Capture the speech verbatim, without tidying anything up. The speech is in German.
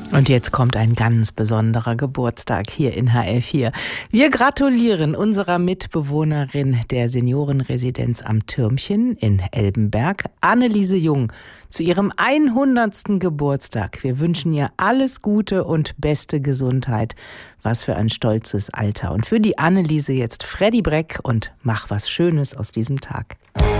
Und jetzt kommt ein ganz besonderer Geburtstag hier in H R vier. Wir gratulieren unserer Mitbewohnerin der Seniorenresidenz am Türmchen in Elbenberg, Anneliese Jung, zu ihrem hundertsten Geburtstag. Wir wünschen ihr alles Gute und beste Gesundheit. Was für ein stolzes Alter. Und für die Anneliese jetzt Freddy Breck und Mach was Schönes aus diesem Tag.